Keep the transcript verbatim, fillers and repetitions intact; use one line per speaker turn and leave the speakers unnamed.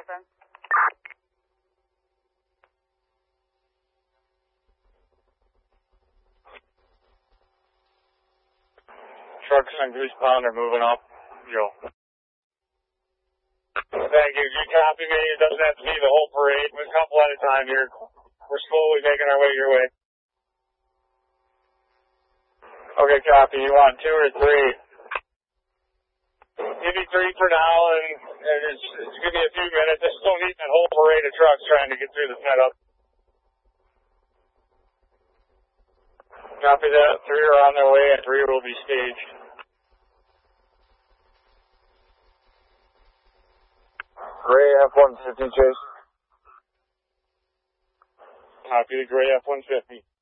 happen.
Trucks on Goose Pond are moving up. Yo. Thank you. You copy me. It doesn't have to be the whole parade. We're a couple at a time here. We're slowly making our way your way. Okay, copy. You want two or three? Give me three for now, and, and it's, it's give me a few minutes. I still need that whole parade of trucks trying to get through the setup. Copy that. Three are on their way, and three will be staged.
Gray F one fifty, Chase.
Copy the Gray F one fifty.